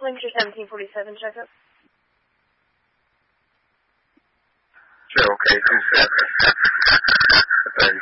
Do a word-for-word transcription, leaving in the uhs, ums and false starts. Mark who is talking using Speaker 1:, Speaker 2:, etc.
Speaker 1: Winter seventeen forty-seven checkup.
Speaker 2: Sure, okay, two seven.